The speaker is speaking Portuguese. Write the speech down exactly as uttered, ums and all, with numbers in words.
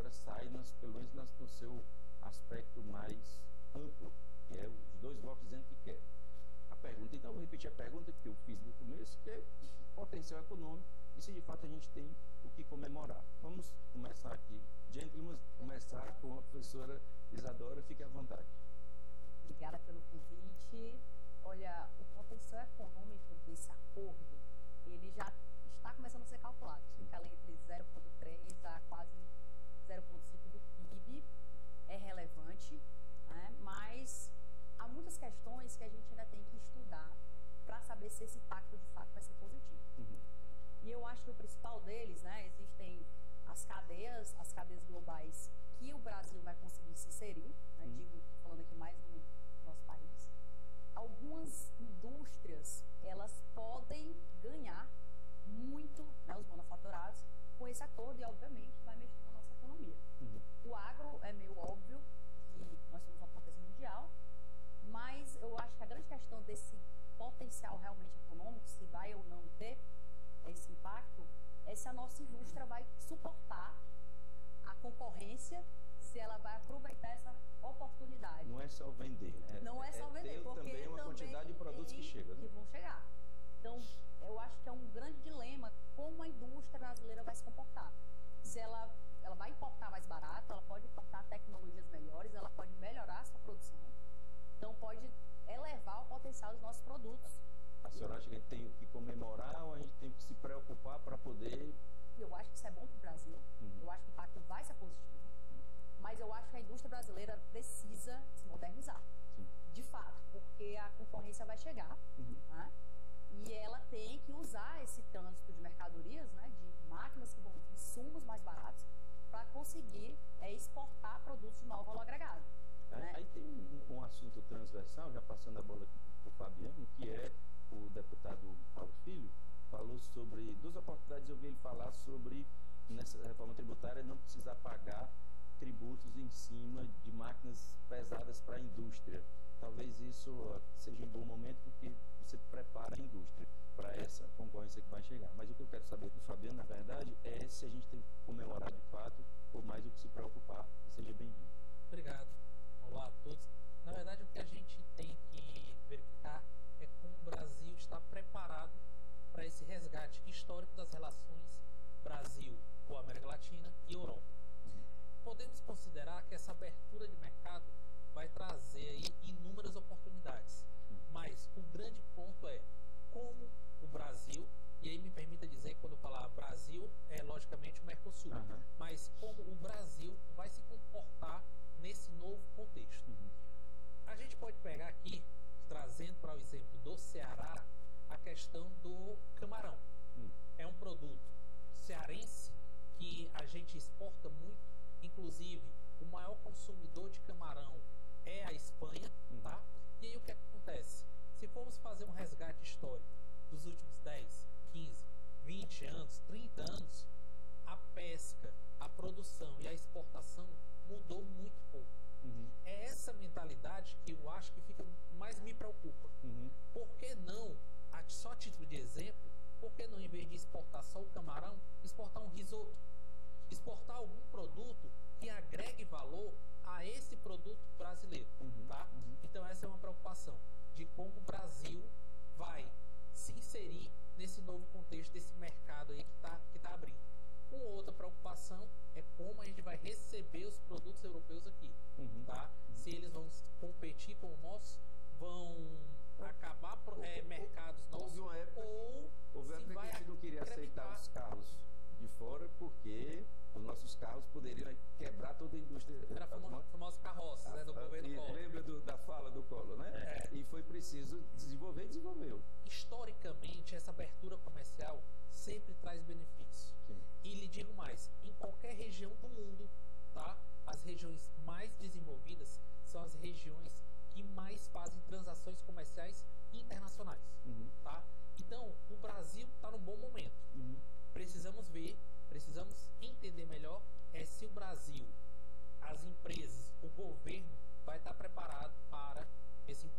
sai, nas, pelo menos nas, no seu aspecto mais amplo, que é os dois blocos dizendo que quer. A pergunta, então eu vou repetir a pergunta que eu fiz no começo, que é o potencial econômico e se de fato a gente tem o que comemorar. Vamos começar aqui, gentlemen, começar com a professora Isadora, fique à vontade. Obrigada pelo convite. Olha, o potencial econômico desse acordo, ele já está começando a ser calculado. Fica ali entre zero vírgula três a quase zero vírgula cinco do P I B. É relevante, né? Mas há muitas questões que a gente ainda tem que estudar para saber se esse impacto de fato vai ser positivo. Uhum. E eu acho que o principal deles, né, existem as cadeias, as cadeias globais que o Brasil vai conseguir se inserir, né, uhum. digo, falando aqui mais no nosso país. Algumas indústrias, elas podem ganhar muito, né, os manufaturados, com esse acordo e, obviamente, vai mexer na nossa economia. Uhum. O agro é meio óbvio que nós somos uma potência mundial, mas eu acho que a grande questão desse potencial realmente econômico, se vai ou não ter esse impacto, é se a nossa indústria vai suportar a concorrência, se ela vai aproveitar essa oportunidade. Não é só vender, né? Não é só é vender, ter porque também uma também quantidade de produtos que chegam, né? Que vão chegar. Então, eu acho que é um grande dilema como a indústria brasileira vai se comportar. Se ela, ela vai importar mais barato, ela pode importar tecnologias melhores, ela pode melhorar a sua produção. Então, pode elevar o potencial dos nossos produtos. A senhora acha que a gente tem que comemorar ou a gente tem que se preocupar para poder... Eu acho que isso é bom para o Brasil. Uhum. Eu acho que o impacto vai ser positivo. Uhum. Mas eu acho que a indústria brasileira precisa se modernizar. Sim. De fato, porque a concorrência vai chegar. Uhum. Né? E ela tem que usar esse trânsito de mercadorias, né, de máquinas que vão vir insumos mais baratos, para conseguir é, exportar produtos de maior valor agregado. Aí, né? aí tem um, um assunto transversal, já passando a bola aqui para o Fabiano, que é o deputado Paulo Filho, falou sobre duas oportunidades, eu vi ele falar sobre, nessa reforma tributária, não precisar pagar tributos em cima de máquinas pesadas para a indústria. Talvez isso ó, seja um bom momento, porque você prepara a indústria para essa concorrência que vai chegar. Mas o que eu quero saber do Fabiano, na verdade, é se a gente tem que comemorar de fato, ou mais do que se preocupar. Seja bem-vindo. Obrigado. Olá a todos. Na verdade, o que a gente tem que verificar é como o Brasil está preparado para esse resgate histórico das relações Brasil com a América Latina e Europa. Uhum. Podemos considerar que essa abertura de mercado vai trazer aí inúmeras oportunidades, uhum. mas o grande ponto é como o Brasil, e aí me permita dizer que quando eu falar Brasil, é logicamente o Mercosul, uhum. mas como o Brasil vai se comportar nesse novo contexto. Uhum. A gente pode pegar aqui, trazendo para o exemplo do Ceará, a questão do camarão. Hum. É um produto cearense que a gente exporta muito, inclusive o maior consumidor de camarão é a Espanha, hum. tá? E aí o que acontece? Se formos fazer um resgate histórico dos últimos dez, quinze, vinte anos, trinta anos, a pesca, a produção e a exportação mudou muito pouco. Uhum. É essa mentalidade que eu acho que fica mais me preocupa. Uhum. Por que não, só a título de exemplo, por que não, em vez de exportar só o camarão, exportar um risoto? Exportar algum produto que agregue valor a esse produto brasileiro. Uhum. Tá? Uhum. Então essa é uma preocupação de como o Brasil vai se inserir nesse novo contexto, desse mercado aí que está que tá abrindo. Uma outra preocupação é como a gente vai receber os produtos europeus aqui. Uhum. Tá? Uhum. Se eles vão competir com o nosso, vão acabar é, mercados nossos, houve uma época, ou houve uma época que a gente não queria aceitar os carros de fora porque os nossos carros poderiam quebrar toda a indústria. Era a famosa carroça, né, do governo Collor. Lembra do, da fala do Collor, né? É. E foi preciso desenvolver e desenvolveu. Historicamente, essa abertura comercial sempre traz benefício. Sim. E lhe digo mais, em qualquer região do mundo, tá? As regiões mais desenvolvidas são as regiões que mais fazem transações comerciais internacionais. Uhum. Tá? Então, o Brasil está num bom momento. Uhum. Precisamos ver, precisamos entender melhor é se o Brasil, as empresas, o governo vai estar preparado para esse